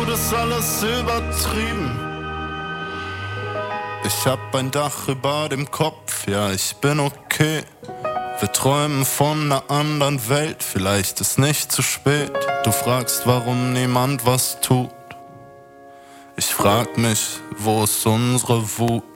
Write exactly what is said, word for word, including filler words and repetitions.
das alles übertrieben? Ich hab ein Dach über dem Kopf, ja, ich bin okay. Wir träumen von einer anderen Welt, vielleicht ist nicht zu spät. Du fragst, warum niemand was tut. Ich frag mich, wo ist unsere Wut?